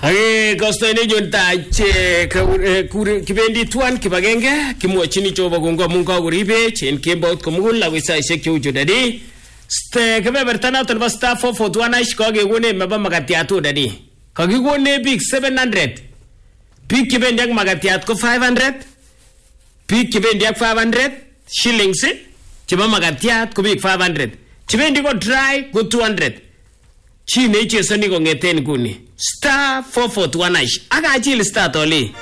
Age kostoine jontache kibendi tuan kibagenge kimwochini Jehova kongoi amun kakoribech en kembout komugul ak saisiek cheu chu dadi. Ste kebeberta noton nebo star 441 kakekone meba makatiat dadi. Kakikone biik 700. Biik kibendi ak makatiat ko 500. Biik kibendi ak 500 shillings chebo makatiat ko biik 500. Chibendi ko dry ko 200. Chi neichesoni kong'eten nguni star 441 akachil star toli.